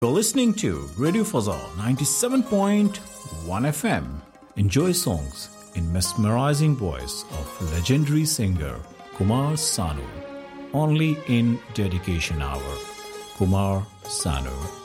You're listening to Radio Fazal 97.1 FM. Enjoy songs in mesmerizing voice of legendary singer Kumar Sanu. Only in Dedication Hour. Kumar Sanu.